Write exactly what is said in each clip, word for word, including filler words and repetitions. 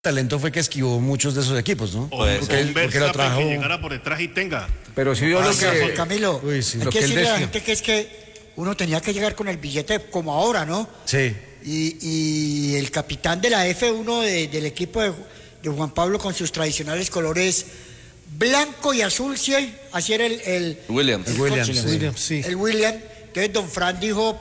talento fue que esquivó muchos de esos equipos, ¿no? O porque, porque, porque lo trajo... que llegara por detrás y tenga. Pero sí vio Ah, lo sí, que... Juan Camilo, Uy, sí. hay Lo que que él decirle a la decía. gente que es que uno tenía que llegar con el billete como ahora, ¿no? Sí. Y, y el capitán de la F uno de- del equipo de, de Juan Pablo con sus tradicionales colores blanco y azul, ¿sí? Así era el... el Williams. el Williams, coche, sí. Williams, sí. El William. Entonces don Fran dijo,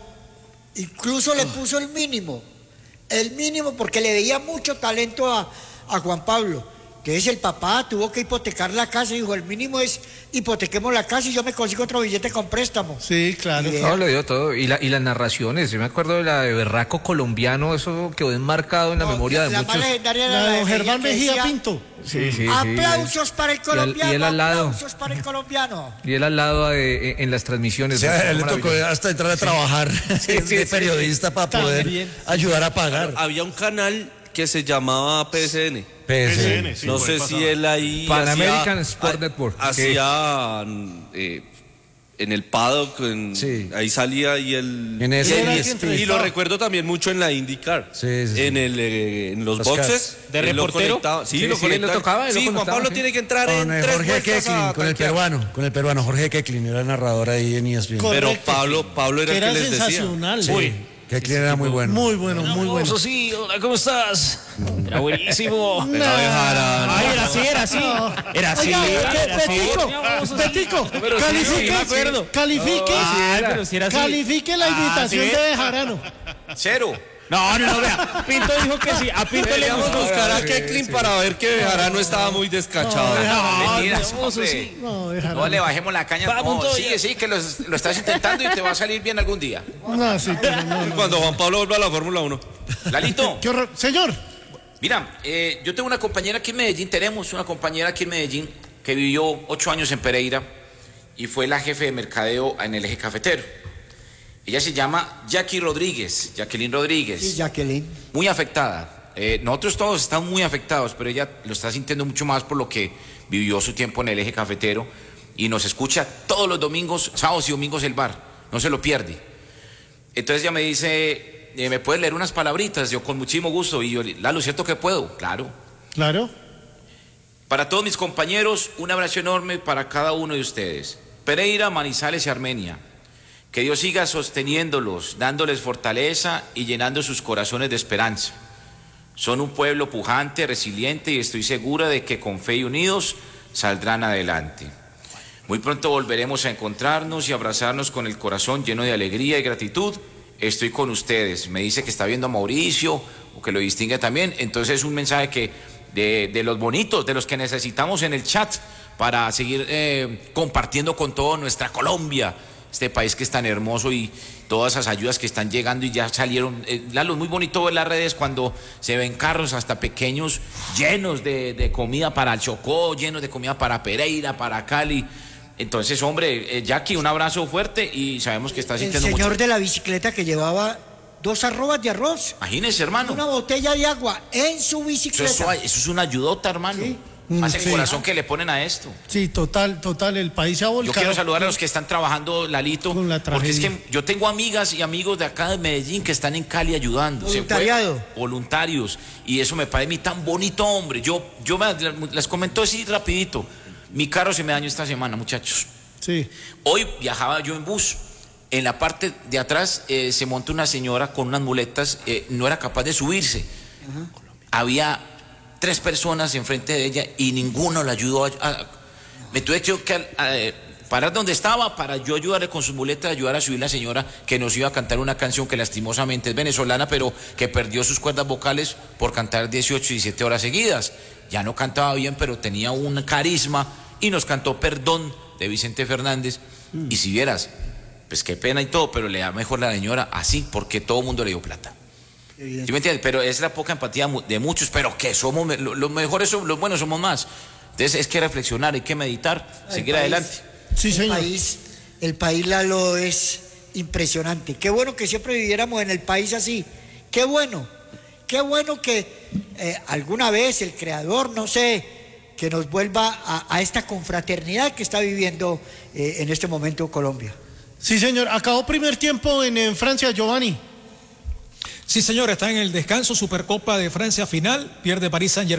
incluso le puso el mínimo, el mínimo porque le veía mucho talento a, a Juan Pablo. Entonces el papá tuvo que hipotecar la casa y dijo, el mínimo es hipotequemos la casa y yo me consigo otro billete con préstamo. Sí, claro. Y de- No, lo dio todo. Y, la, y las narraciones, yo me acuerdo de la de Berraco colombiano, eso quedó enmarcado en la No, memoria de la muchos. más legendaria era La la de de don Germán que Mejía decía, Pinto. Sí, sí, sí. aplausos para el Y al- colombiano, y él al lado. aplausos para el colombiano. Y él al lado de- en las O transmisiones. sea, Fue él le tocó maravilloso. hasta entrar a trabajar Sí, sí, de sí, periodista para poder También. ayudar a pagar. Había un canal que se llamaba P S N. P S N. P S N, sí, no por sé ahí si pasaba. él ahí Pan hacía- American Sport ha- Network. hacía eh, en el paddock, en- Sí. ahí salía y el En ese y, Era el y- que y entrevistaba. lo recuerdo también mucho en la IndyCar. Sí, sí, sí. En el eh, en los Los boxes cars. ¿De él lo reportero? conectaba. Sí, Sí, lo sí, él lo conectaba. tocaba, él lo Sí, Juan conectaba, Pablo sí. tiene que entrar en Con eh, tres Jorge vueltas Keklin, a con el tanquear. peruano, con el peruano Jorge Keklin, era el narrador ahí en E S P N. Correcto. Pero Pablo Pablo era Que el que era les decía. sensacional. Sí, Keklin era muy bueno. Muy bueno, muy bueno. Sí, hola, ¿cómo estás? Era buenísimo. Pero dejaran. Ay, era así, era así. Era así. Oiga, ¿qué, era así. Betico, Betico, Pero sí, califique, sí, me acuerdo. califique, Ay, pero si era así. califique la Ah, invitación ¿sí de ve? Bejarano. Cero. No, no, no, vea. Pinto dijo que sí. A Pinto le Deberíamos gustó. buscar a Keklin para ver que Bejarano estaba muy descachado. No, Mentiras, no, eso hombre. sí. No, No Bejarano. le bajemos la caña. Vamos, No, Toya. sigue, sí, que los- lo estás intentando y te va a salir bien algún día. No, sí, pero no, no. Cuando Juan Pablo vuelva a la Fórmula uno. Lalito, Qué horror. Señor, mira, eh, yo tengo una compañera aquí en Medellín, tenemos una compañera aquí en Medellín que vivió ocho años en Pereira y fue la jefe de mercadeo en el eje cafetero. Ella se llama Jackie Rodríguez, Jacqueline Rodríguez. Y Jacqueline. Muy afectada. Eh, nosotros todos estamos muy afectados, pero ella lo está sintiendo mucho más por lo que vivió su tiempo en el eje cafetero y nos escucha todos los domingos, sábados y domingos el bar, no se lo pierde. Entonces ella me dice, eh, ¿me puedes leer unas palabritas? Yo con muchísimo gusto. Y yo, Lalo, ¿cierto que puedo? Claro. claro. Para todos mis compañeros, un abrazo enorme para cada uno de ustedes. Pereira, Manizales y Armenia. Que Dios siga sosteniéndolos, dándoles fortaleza y llenando sus corazones de esperanza. Son un pueblo pujante, resiliente y estoy segura de que con fe y unidos saldrán adelante. Muy pronto volveremos a encontrarnos y abrazarnos con el corazón lleno de alegría y gratitud. Estoy con ustedes. Me dice que está viendo a Mauricio o que lo distingue también. Entonces es un mensaje que de, de los bonitos, de los que necesitamos en el chat para seguir eh, compartiendo con toda nuestra Colombia. Este país que es tan hermoso y todas esas ayudas que están llegando y ya salieron. Eh, Lalo, es muy bonito ver las redes cuando se ven carros hasta pequeños llenos de, de comida para el Chocó, llenos de comida para Pereira, para Cali. Entonces, hombre, eh, Jackie, un abrazo fuerte y sabemos que está El sintiendo señor mucho. de la bicicleta que llevaba dos arrobas de arroz, Imagínese, hermano. una botella de agua en su Eso bicicleta. es, suave, eso es una ayudota, hermano. Sí. Más el Sí. corazón que le ponen a esto. Sí, total, total, el país se ha Yo volcado. quiero saludar a los que están trabajando, Lalito, Con la porque es que tragedia. yo tengo amigas y amigos de acá de Medellín que están en Cali ayudando. Se fue- Voluntariado. Voluntarios. Y eso me parece a mí tan bonito, hombre. Yo, yo me, les comento así rapidito. Mi carro se me dañó esta semana, muchachos. Sí, Hoy viajaba yo en bus. En la parte de atrás eh, se monta una señora con unas muletas, eh, no era capaz de subirse. Había tres personas enfrente de ella y ninguno la ayudó. A, a- me tuve que a- a- parar donde estaba para yo ayudarle con sus muletas, ayudar a subir la señora que nos iba a cantar una canción que lastimosamente es venezolana, pero que perdió sus cuerdas vocales por cantar dieciocho, diecisiete horas seguidas. Ya no cantaba bien, pero tenía un carisma y nos cantó Perdón de Vicente Fernández. Y si vieras, pues qué pena y todo, pero le da mejor la señora así, porque todo el mundo le dio plata. ¿Sí me entiendes? Pero es la poca empatía mu- de muchos, pero que somos, me- lo- los mejores, son, los buenos somos más. Entonces es que reflexionar, hay que meditar, El seguir país- adelante. sí, el señor. país, el país, Lalo, es impresionante. Qué bueno que siempre viviéramos en el país así. Qué bueno. Qué bueno que eh, alguna vez el creador, no sé, que nos vuelva a, a esta confraternidad que está viviendo eh, en este momento Colombia. Sí, señor. Acabó primer tiempo en, en Francia, Giovanni. Sí, señor, está en el descanso, Supercopa de Francia final, pierde París Saint-Germain.